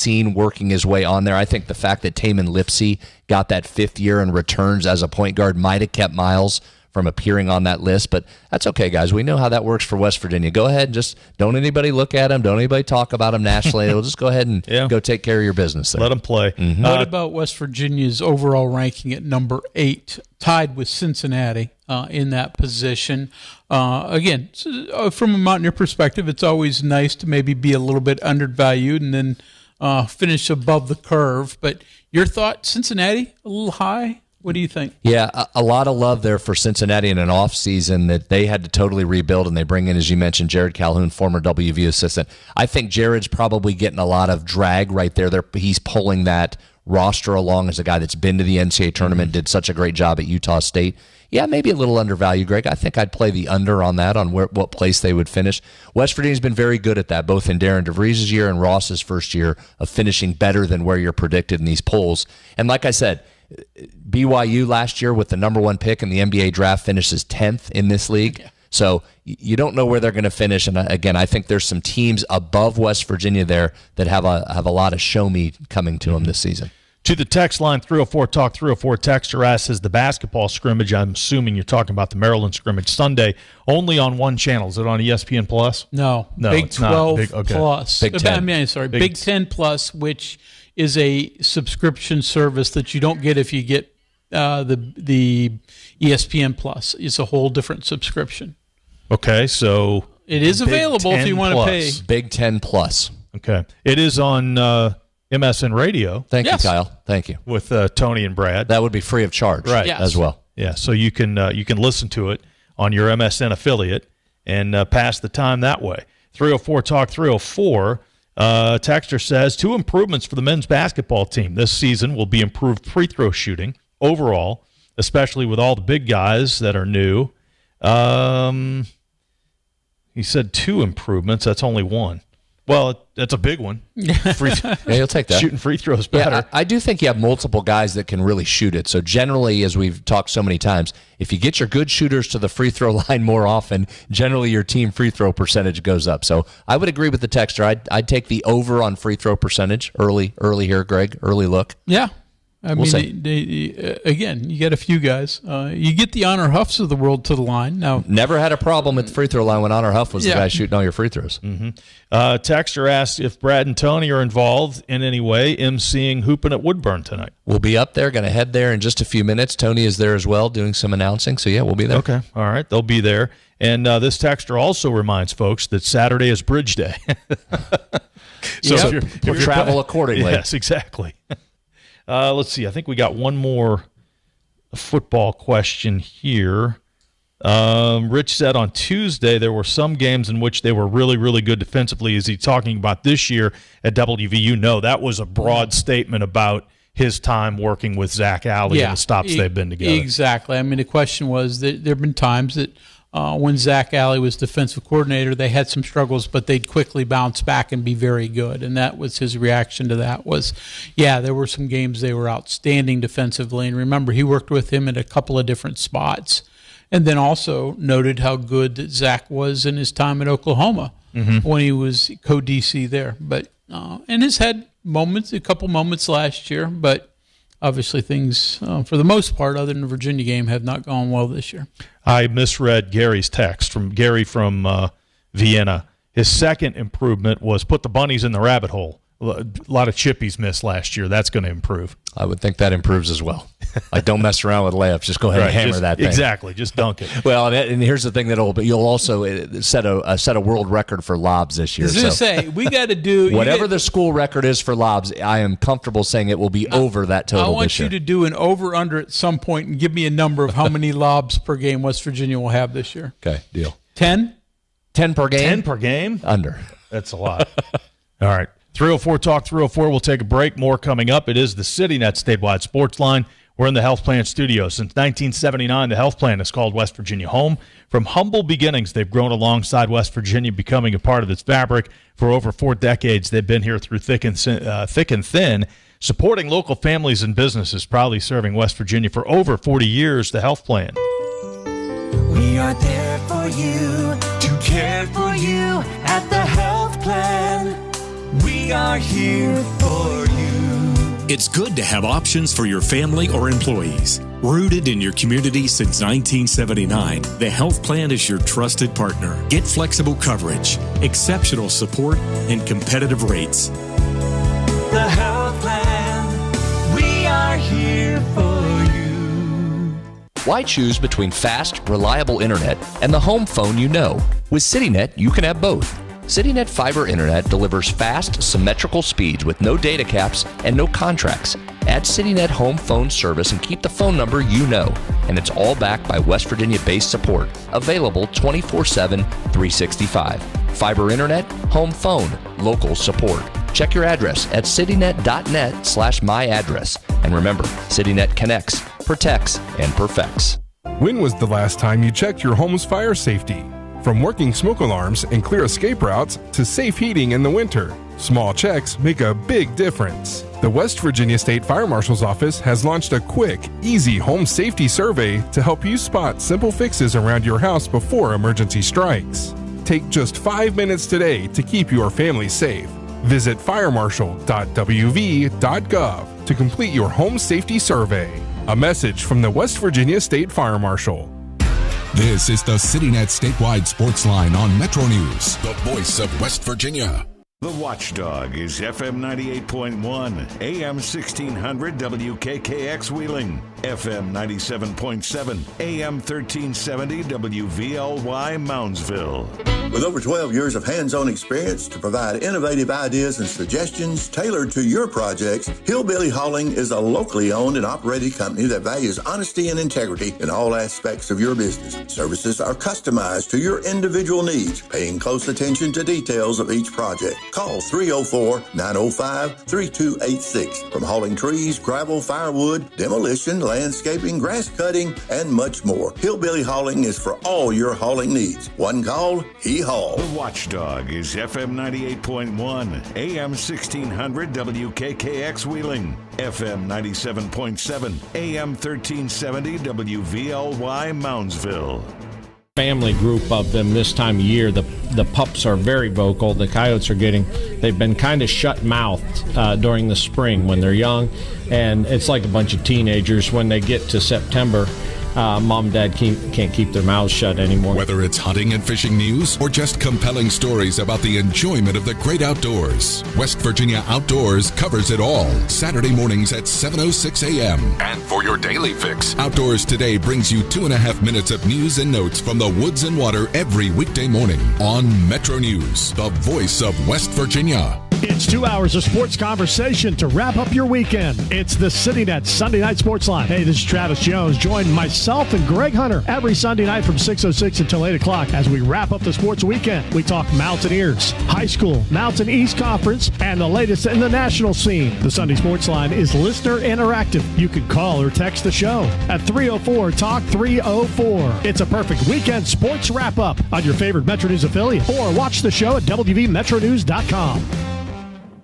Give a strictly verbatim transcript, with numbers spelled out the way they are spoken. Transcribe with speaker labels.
Speaker 1: seen working his way on there. I think the fact that Tamin Lipsey got that fifth year and returns as a point guard might have kept Miles from appearing on that list, but that's okay, guys. We know how that works for West Virginia. Go ahead and just don't anybody look at him. Don't anybody talk about him nationally. We'll just go ahead and yeah. go take care of your business there.
Speaker 2: Let them play.
Speaker 3: Mm-hmm. What uh, about West Virginia's overall ranking at number eight, tied with Cincinnati uh, in that position? Uh, again, from a Mountaineer perspective, it's always nice to maybe be a little bit undervalued and then uh, finish above the curve. But your thought, Cincinnati, a little high? What do you think?
Speaker 1: Yeah, a, a lot of love there for Cincinnati in an offseason that they had to totally rebuild, and they bring in, as you mentioned, Jared Calhoun, former W V U assistant. I think Jared's probably getting a lot of drag right there. They're, he's pulling that roster along as a guy that's been to the N C double A tournament, mm-hmm. did such a great job at Utah State. Yeah, maybe a little undervalued, Greg. I think I'd play the under on that, on where, what place they would finish. West Virginia's been very good at that, both in Darren DeVries' year and Ross's first year of finishing better than where you're predicted in these polls. And like I said, B Y U last year with the number one pick in the N B A draft finishes tenth in this league. Yeah. So you don't know where they're going to finish. And again, I think there's some teams above West Virginia there that have a have a lot of show me coming to them this season.
Speaker 2: To the text line, three oh four talk three oh four texter asks, is the basketball scrimmage, I'm assuming you're talking about the Maryland scrimmage, Sunday, only on one channel? Is it on E S P N Plus?
Speaker 3: No,
Speaker 2: no
Speaker 3: Big
Speaker 2: it's
Speaker 3: twelve
Speaker 2: not. Big, okay.
Speaker 3: Plus.
Speaker 1: Big ten.
Speaker 3: I mean, sorry, Big,
Speaker 2: Big
Speaker 3: ten Plus, which is a subscription service that you don't get if you get uh, the the E S P N Plus. It's a whole different subscription.
Speaker 2: Okay, so
Speaker 3: it is available if you want to pay.
Speaker 1: Big Ten Plus.
Speaker 2: Okay, it is on uh, M S N Radio.
Speaker 1: Thank
Speaker 3: yes.
Speaker 1: you, Kyle. Thank you.
Speaker 2: With uh, Tony and Brad.
Speaker 1: That would be free of charge,
Speaker 2: right?
Speaker 3: Yes.
Speaker 1: As well.
Speaker 2: Yeah, so you can uh, you can listen to it on your M S N affiliate and uh, pass the time that way. three oh four talk three oh four. Uh, Texter says, two improvements for the men's basketball team this season will be improved free throw shooting overall, especially with all the big guys that are new. Um, he said two improvements. That's only one. Well, that's a big one. Free,
Speaker 1: yeah, you'll take that.
Speaker 2: Shooting free throws better.
Speaker 1: Yeah, I, I do think you have multiple guys that can really shoot it. So generally, as we've talked so many times, if you get your good shooters to the free throw line more often, generally your team free throw percentage goes up. So I would agree with the texter. I'd, I'd take the over on free throw percentage early, early here, Greg. Early look.
Speaker 3: Yeah. I
Speaker 1: We'll
Speaker 3: mean, they, they, uh, again, you get a few guys. Uh, you get the Honor Huffs of the world to the line. Now,
Speaker 1: never had a problem at the free throw line when Honor Huff was
Speaker 3: yeah.
Speaker 1: the guy shooting all your free throws.
Speaker 2: Mm-hmm. Uh, Texter asked if Brad and Tony are involved in any way emceeing Hoopin' at Woodburn tonight.
Speaker 1: We'll be up there. Going to head there in just a few minutes. Tony is there as well doing some announcing. So, yeah, we'll be there.
Speaker 2: Okay. All right. They'll be there. And uh, this texter also reminds folks that Saturday is Bridge Day.
Speaker 1: so yep. if you're, if you're travel accordingly.
Speaker 2: Yes, exactly. Uh, let's see. I think we got one more football question here. Um, Rich said on Tuesday there were some games in which they were really, really good defensively. Is he talking about this year at W V U? No, that was a broad statement about his time working with Zach Alley
Speaker 3: yeah,
Speaker 2: and the stops
Speaker 3: e-
Speaker 2: they've been together.
Speaker 3: Exactly. I mean, the question was that there have been times that uh, when Zach Alley was defensive coordinator, they had some struggles, but they'd quickly bounce back and be very good. And that was his reaction to that was, yeah, there were some games they were outstanding defensively. And remember, he worked with him at a couple of different spots. And then also noted how good that Zach was in his time at Oklahoma mm-hmm. when he was co-D C there. But uh, and has had moments, a couple moments last year, but obviously things, uh, for the most part, other than the Virginia game, have not gone well this year.
Speaker 2: I misread Gary's text from Gary from uh, Vienna. His second improvement was put the bunnies in the rabbit hole. A lot of chippies missed last year. That's going to improve.
Speaker 1: I would think that improves as well. Like, don't mess around with layups. Just go ahead
Speaker 2: right,
Speaker 1: and hammer
Speaker 2: just,
Speaker 1: that thing.
Speaker 2: Exactly. Just dunk it.
Speaker 1: Well, and, and here's the thing that'll, but you'll also set a, a set a world record for lobs this year.
Speaker 3: I was going to
Speaker 1: so
Speaker 3: say, we got to do
Speaker 1: whatever
Speaker 3: get,
Speaker 1: the school record is for lobs. I am comfortable saying it will be I, over that total.
Speaker 3: I want
Speaker 1: this
Speaker 3: you
Speaker 1: year.
Speaker 3: to do an over under at some point and give me a number of how many lobs per game West Virginia will have this year.
Speaker 1: Okay, deal.
Speaker 3: Ten.
Speaker 1: Ten per game.
Speaker 2: Ten per game.
Speaker 1: Under.
Speaker 2: That's a lot. All right. three oh four talk three oh four. We'll take a break. More coming up. It is the CityNet Statewide Sports Line. We're in the Health Plan studio. Since nineteen seventy-nine, the Health Plan has called West Virginia home. From humble beginnings, they've grown alongside West Virginia, becoming a part of its fabric. For over four decades, they've been here through thick and, uh, thick and thin, supporting local families and businesses, proudly serving West Virginia for over forty years. The Health Plan.
Speaker 4: We are there for you, to care for you at the Health Plan. We we are here for you.
Speaker 5: It's good to have options for your family or employees. Rooted in your community since nineteen seventy-nine, the health plan is your trusted partner. Get flexible coverage, exceptional support, and competitive rates.
Speaker 4: The health plan, we are here for you.
Speaker 1: Why choose between fast, reliable internet and the home phone you know? With CityNet, you can have both. CityNet Fiber Internet delivers fast, symmetrical speeds with no data caps and no contracts. Add CityNet home phone service and keep the phone number you know. And it's all backed by West Virginia-based support. Available twenty-four seven, three sixty-five. Fiber Internet, home phone, local support. Check your address at citynet.net slash my address. And remember, CityNet connects, protects, and perfects.
Speaker 6: When was the last time you checked your home's fire safety? From working smoke alarms and clear escape routes to safe heating in the winter, small checks make a big difference. The West Virginia State Fire Marshal's Office has launched a quick, easy home safety survey to help you spot simple fixes around your house before emergency strikes. Take just five minutes today to keep your family safe. Visit fire marshal dot w v dot gov to complete your home safety survey. A message from the West Virginia State Fire Marshal.
Speaker 7: This is the CityNet Statewide Sports Line on Metro News, the voice of West Virginia.
Speaker 8: The Watchdog is F M ninety-eight point one, A M sixteen hundred W K K X Wheeling, F M ninety-seven point seven, A M thirteen seventy W V L Y Moundsville.
Speaker 9: With over twelve years of hands-on experience to provide innovative ideas and suggestions tailored to your projects, Hillbilly Hauling is a locally owned and operated company that values honesty and integrity in all aspects of your business. Services are customized to your individual needs, paying close attention to details of each project. Call three oh four, nine oh five, three two eight six. From hauling trees, gravel, firewood, demolition, landscaping, grass cutting, and much more. Hillbilly Hauling is for all your hauling needs. One call, he hauls.
Speaker 8: The Watchdog is F M ninety-eight point one, A M sixteen hundred W K K X Wheeling, F M ninety-seven point seven, A M thirteen seventy W V L Y Moundsville.
Speaker 10: Family group of them this time of year. The the pups are very vocal. The coyotes are getting, they've been kind of shut-mouthed uh, during the spring when they're young, and it's like a bunch of teenagers. When they get to September, uh, mom and dad can't, can't keep their mouths shut anymore.
Speaker 7: Whether it's hunting and fishing news or just compelling stories about the enjoyment of the great outdoors, West Virginia Outdoors covers it all. Saturday mornings at seven oh six a.m. And for your daily fix, Outdoors Today brings you two and a half minutes of news and notes from the woods and water every weekday morning on Metro News, the voice of West Virginia.
Speaker 11: It's two hours of sports conversation to wrap up your weekend. It's the CityNet Sunday Night Sports Line. Hey, this is Travis Jones. Join myself and Greg Hunter every Sunday night from six oh six until eight o'clock as we wrap up the sports weekend. We talk Mountaineers, high school, Mountain East Conference, and the latest in the national scene. The Sunday Sports Line is listener interactive. You can call or text the show at three oh four, talk three oh four. It's a perfect weekend sports wrap-up on your favorite Metro News affiliate, or watch the show at w v metro news dot com.